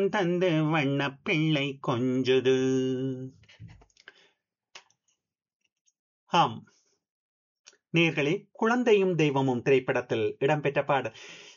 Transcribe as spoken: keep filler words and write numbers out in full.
முத்தம் தந்து வண்ணப் பிள்ளை கொஞ்சுது. ஆம் நேர்களே, குழந்தையும் தெய்வமும் திரைப்படத்தில் இடம்பெற்ற பாடல்.